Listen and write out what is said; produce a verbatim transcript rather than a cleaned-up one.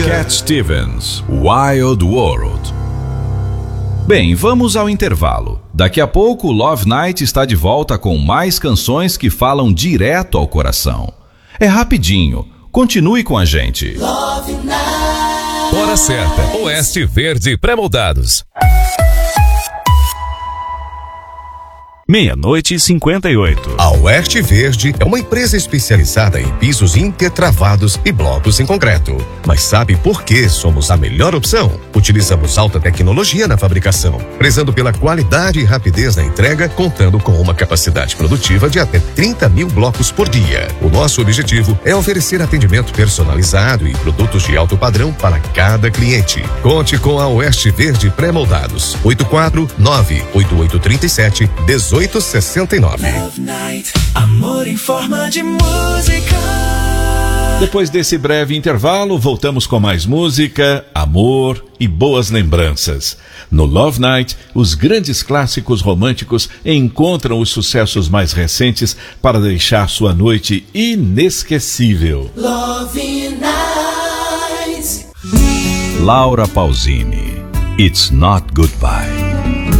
Cat Stevens, Wild World. Bem, vamos ao intervalo. Daqui a pouco, Love Night está de volta com mais canções que falam direto ao coração. É rapidinho. Continue com a gente. Love Night. Hora certa. Oeste Verde Pré-moldados. Meia-noite e cinquenta e oito. A Oeste Verde é uma empresa especializada em pisos intertravados e blocos em concreto. Mas sabe por que somos a melhor opção? Utilizamos alta tecnologia na fabricação, prezando pela qualidade e rapidez na entrega, contando com uma capacidade produtiva de até trinta mil blocos por dia. O nosso objetivo é oferecer atendimento personalizado e produtos de alto padrão para cada cliente. Conte com a Oeste Verde Pré-moldados. oito quatro nove oito oito três sete um oito seis nove. Love Night, amor em forma de música. Depois desse breve intervalo, voltamos com mais música, amor e boas lembranças. No Love Night, os grandes clássicos românticos encontram os sucessos mais recentes para deixar sua noite inesquecível. Love Night. Laura Pausini, It's Not Goodbye.